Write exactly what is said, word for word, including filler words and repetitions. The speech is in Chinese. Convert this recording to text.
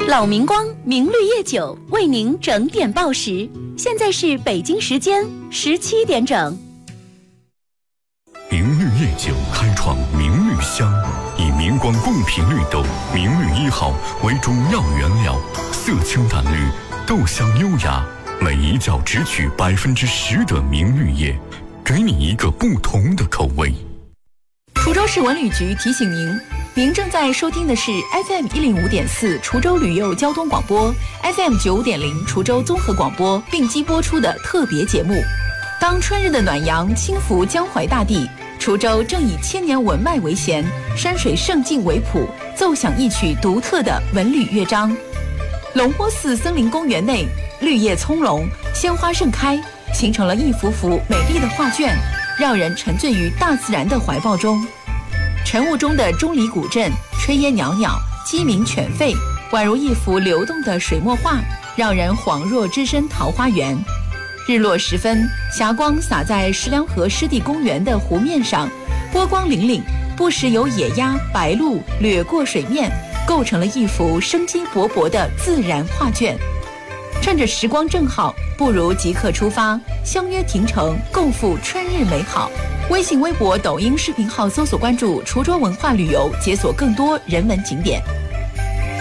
老明光明绿叶酒为您整点报时，现在是北京时间十七点整。 明绿叶酒开创明绿香，以明光贡品绿豆明绿一号为主要原料，色清淡绿，豆香优雅，每一窖只取百分之十的明绿叶，给你一个不同的口味。 滁州市文旅局提醒您，您正在收听的是 F M 一零五点四滁州旅游交通广播 ，F M 九五点零滁州综合广播并机播出的特别节目。当春日的暖阳轻拂江淮大地，滁州正以千年文脉为弦，山水胜境为谱，奏响一曲独特的文旅乐章。龙坡寺森林公园内，绿叶葱茏，鲜花盛开，形成了一幅幅美丽的画卷，让人沉醉于大自然的怀抱中。晨雾中的钟离古镇，炊烟袅袅，鸡鸣犬吠，宛如一幅流动的水墨画，让人恍若置身桃花源。日落时分，霞光洒在石梁河湿地公园的湖面上，波光粼粼，不时有野鸭、白鹭掠过水面，构成了一幅生机勃勃的自然画卷。趁着时光正好，不如即刻出发，相约亭城，共赴春日美好。微信、微博、抖音视频号搜索关注滁州文化旅游，解锁更多人文景点。